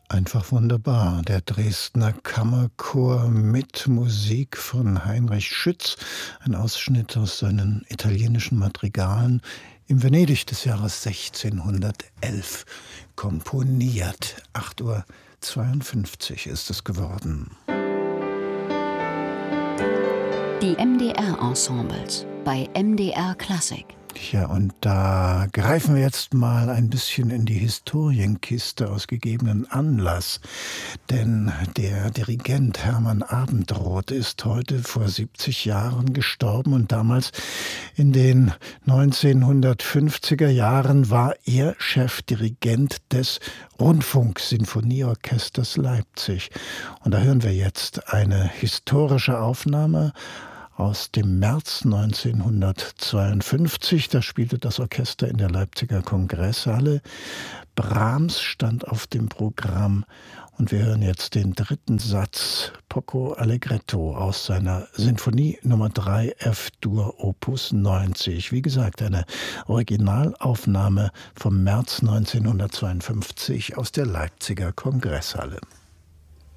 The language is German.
Einfach wunderbar. Der Dresdner Kammerchor mit Musik von Heinrich Schütz. Ein Ausschnitt aus seinen italienischen Madrigalen im Venedig des Jahres 1611 komponiert. 8:52 Uhr ist es geworden. Die MDR-Ensembles bei MDR Klassik. Ja, und da greifen wir jetzt mal ein bisschen in die Historienkiste aus gegebenen Anlass. Denn der Dirigent Hermann Abendroth ist heute vor 70 Jahren gestorben und damals in den 1950er Jahren war er Chefdirigent des Rundfunksinfonieorchesters Leipzig. Und da hören wir jetzt eine historische Aufnahme aus dem März 1952, da spielte das Orchester in der Leipziger Kongresshalle. Brahms stand auf dem Programm und wir hören jetzt den dritten Satz, Poco Allegretto, aus seiner Sinfonie Nummer 3 F-Dur Opus 90. Wie gesagt, eine Originalaufnahme vom März 1952 aus der Leipziger Kongresshalle.